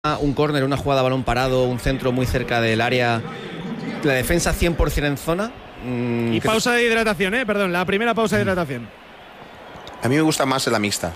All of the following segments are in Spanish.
un córner, una jugada a balón parado, un centro muy cerca del área, la defensa 100% en zona. Y pausa de hidratación, perdón, la primera pausa de hidratación. A mí me gusta más la mixta,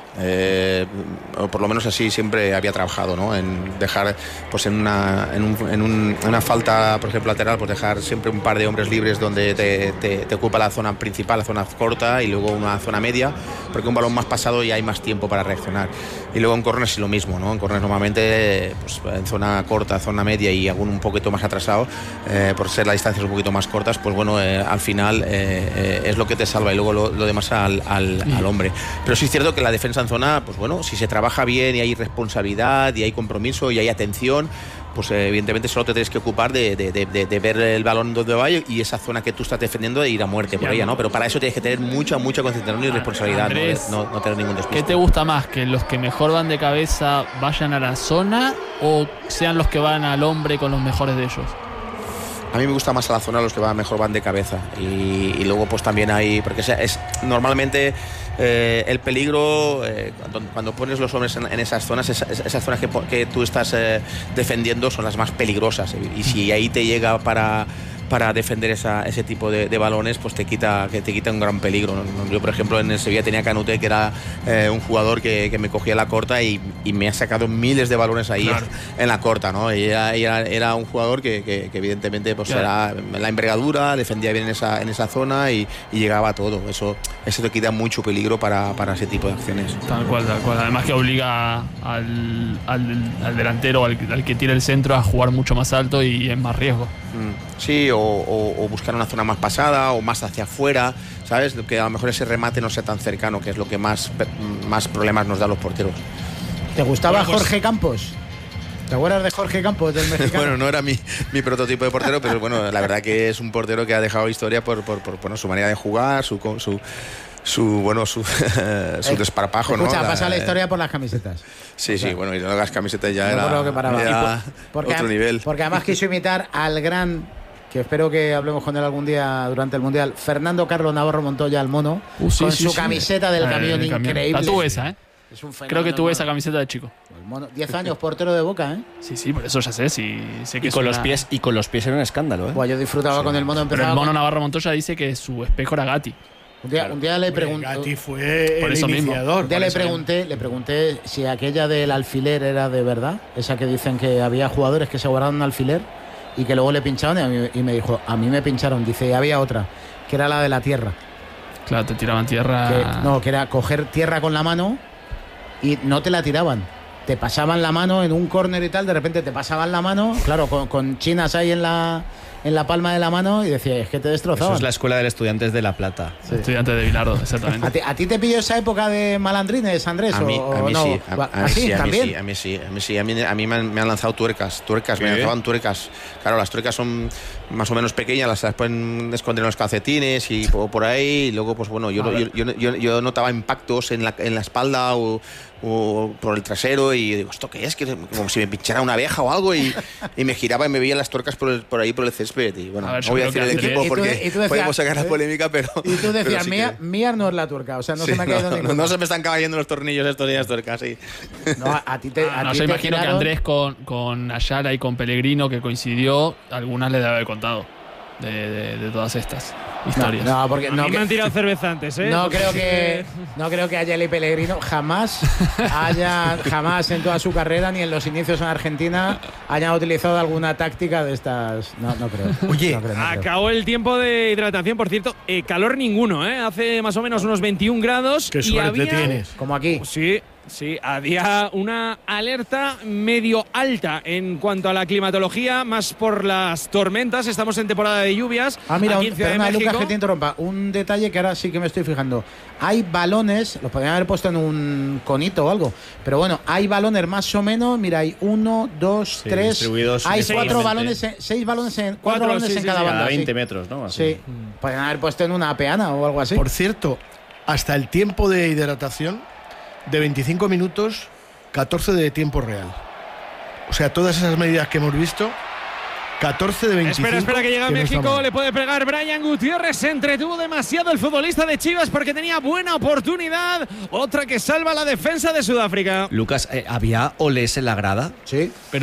o por lo menos así siempre había trabajado, ¿no? En dejar, pues en una falta, por ejemplo, lateral, pues dejar siempre un par de hombres libres donde te ocupa la zona principal, la zona corta, y luego una zona media, porque un balón más pasado ya hay más tiempo para reaccionar. Y luego en córner sí lo mismo, ¿no? En córner normalmente, pues en zona corta, zona media y algún un poquito más atrasado, por ser las distancias un poquito más cortas, pues bueno, al final es lo que te salva, y luego lo demás al hombre. Pero sí es cierto que la defensa en zona, pues bueno, si se trabaja bien y hay responsabilidad y hay compromiso y hay atención, pues evidentemente solo te tienes que ocupar de ver el balón donde va y esa zona que tú estás defendiendo, de ir a muerte por ella, ¿no? Pero para eso tienes que tener mucha concentración y responsabilidad, Andrés, no tener ningún despiste. ¿Qué te gusta más? ¿Que los que mejor van de cabeza vayan a la zona o sean los que van al hombre con los mejores de ellos? A mí me gusta más a la zona los que mejor van de cabeza, y luego pues también hay, porque es normalmente el peligro cuando pones los hombres en esas zonas, esas zonas que tú estás defendiendo son las más peligrosas, y si ahí te llega para defender ese tipo de balones, pues te quita un gran peligro. Yo, por ejemplo, en el Sevilla tenía Canute, que era un jugador que me cogía la corta y me ha sacado miles de balones ahí, claro, en la corta, ¿no? Y era un jugador que evidentemente pues era la envergadura, defendía bien en esa zona y llegaba a todo. Eso te quita mucho peligro para ese tipo de acciones. Tal cual. Además que obliga al delantero, al que tira el centro, a jugar mucho más alto y es más riesgo. Sí, o buscar una zona más pasada o más hacia afuera, ¿sabes? Que a lo mejor ese remate no sea tan cercano, que es lo que más problemas nos da a los porteros. ¿Te gustaba Jorge Campos? ¿Te acuerdas de Jorge Campos, del mexicano? Bueno, no era mi prototipo de portero, pero bueno, la verdad que es un portero que ha dejado historia por su manera de jugar, su desparpajo, ¿no? Pasa la historia por las camisetas. Sí, bueno, y las camisetas ya era otro nivel. Porque además quiso imitar al gran, que espero que hablemos con él algún día durante el Mundial, Fernando Carlos Navarro Montoya, el mono, con su camiseta del camión increíble. La tuve esa, Es un fenómeno. Creo que tuve esa camiseta de chico. El mono, 10 años portero de Boca, Sí, por eso ya sé. Sé que y con los pies era un escándalo, Pues yo disfrutaba con el mono. Pero el mono Navarro Montoya dice que su espejo era Gatti. Un día le pregunté. Gatti fue por el eso iniciador. Un día le pregunté si aquella del alfiler era de verdad. Esa que dicen que había jugadores que se guardaban un alfiler y que luego le pinchaban, y me dijo, a mí me pincharon. Dice, y había otra, que era la de la tierra. Claro, te tiraban tierra. Que era coger tierra con la mano y no te la tiraban. Te pasaban la mano en un córner y tal, de repente te pasaban la mano, claro, con chinas ahí en la palma de la mano, y decía, es que te destrozaban. Eso es la escuela de Estudiantes de La Plata. Sí. Estudiantes de Bilardo, exactamente. ¿A ti te pilló esa época de malandrines, Andrés? A mí sí. ¿También? A mí me han lanzado tuercas, me lanzaban tuercas. Claro, las tuercas son más o menos pequeñas, las pueden esconder en los calcetines y por ahí, y luego pues bueno, yo notaba impactos en la espalda o por el trasero, y digo, ¿esto qué es? Que como si me pinchara una abeja o algo, y me giraba y me veía las tuercas por ahí por el césped. Y bueno, no voy a decir el equipo porque podemos sacar la polémica, pero... Y tú decías, mía no es la tuerca, o sea, no se me ha caído ninguna. No se me están cayendo los tornillos estos días, tuercas, sí. No, a ti te yo imagino que Andrés con Ayala y con Pellegrino, que coincidió, algunas le debe haber contado de todas estas historias. No, porque no me han tirado cerveza antes, No creo que Ayala y Pellegrino jamás en toda su carrera, ni en los inicios en Argentina, hayan utilizado alguna táctica de estas. No creo. Oye, acabó el tiempo de hidratación, por cierto, calor ninguno, hace más o menos unos 21 grados. Qué suerte tienes. Como aquí. Sí, había una alerta medio alta en cuanto a la climatología, más por las tormentas. Estamos en temporada de lluvias. Mira, aquí en Ciudad de México. Lucas, que te interrumpa. Un detalle que ahora sí que me estoy fijando. Hay balones, los podrían haber puesto en un conito o algo, pero bueno, hay balones más o menos. Mira, hay 1, 2, 3. Hay 4 balones, 6 balones en 4 balones en cada banda. Cada 20 metros, ¿no? Así. Sí. Podrían haber puesto en una peana o algo así. Por cierto, hasta el tiempo de hidratación de 25 minutos, 14 de tiempo real. O sea, todas esas medidas que hemos visto 14 de 25. Espera que llega que no está México, mal. le puede pegar Brian Gutiérrez. Se entretuvo demasiado el futbolista de Chivas porque tenía buena oportunidad. Otra que salva la defensa de Sudáfrica. Lucas, ¿había olés en la grada? Sí. Pero